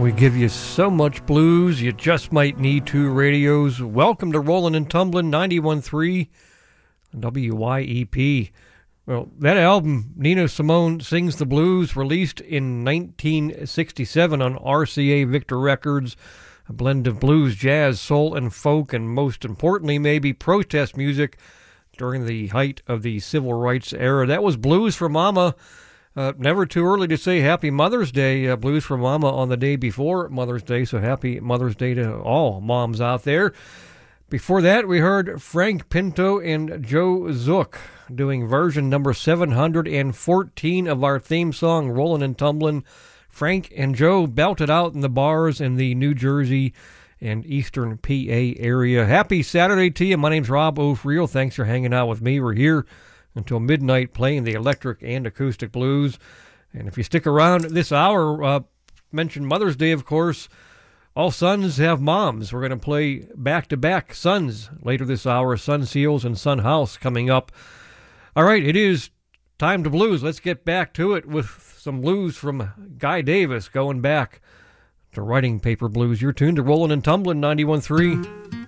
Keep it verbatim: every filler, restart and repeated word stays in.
We give you so much blues, you just might need two radios. Welcome to Rollin' and Tumblin' ninety-one point three W Y E P. Well, that album, Nina Simone Sings the Blues, released in nineteen sixty-seven on R C A Victor Records, a blend of blues, jazz, soul, and folk, and most importantly, maybe protest music during the height of the civil rights era. That was Blues for Mama. Uh, never too early to say Happy Mother's Day. Uh, Blues for Mama on the day before Mother's Day, so happy Mother's Day to all moms out there. Before that, we heard Frank Pinto and Joe Zook doing version number seven hundred fourteen of our theme song, Rollin' and Tumblin'. Frank and Joe belted out in the bars in the New Jersey and Eastern P A area. Happy Saturday to you. My name's Rob O'Friel. Thanks for hanging out with me. We're here until midnight playing the electric and acoustic blues. And if you stick around this hour, uh, mention Mother's Day, of course. All sons have moms. We're going to play back-to-back Sons later this hour. Sun Seals and Sun House coming up. All right, it is time to blues. Let's get back to it with some blues from Guy Davis, going back to writing paper blues. You're tuned to Rollin' and Tumblin' ninety-one point three.